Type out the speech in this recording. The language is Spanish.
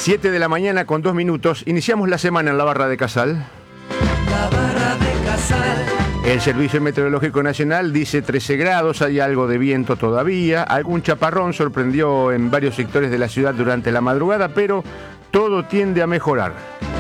7 de la mañana con 2 minutos. Iniciamos la semana en la Barra de Casal. La Barra de Casal. El Servicio Meteorológico Nacional dice 13 grados, hay algo de viento todavía. Algún chaparrón sorprendió en varios sectores de la ciudad durante la madrugada, pero todo tiende a mejorar.